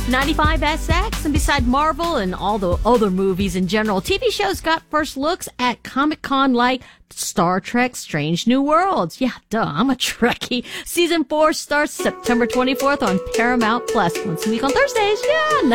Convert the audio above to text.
95SX, and beside Marvel and all the other movies in general, TV shows got first looks at Comic-Con like Star Trek Strange New Worlds. Yeah, duh, I'm a Trekkie. Season 4 starts September 24th on Paramount Plus. Once a week on Thursdays. Yeah,